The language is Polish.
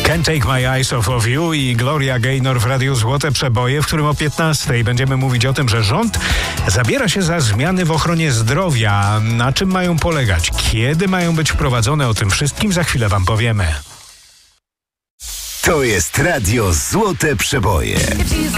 Can't Take My Eyes Off of You i Gloria Gaynor w Radiu Złote Przeboje, w którym o 15:00 będziemy mówić o tym, że rząd zabiera się za zmiany w ochronie zdrowia. Na czym mają polegać? Kiedy mają być wprowadzone? O tym wszystkim za chwilę wam powiemy. To jest Radio Złote Przeboje.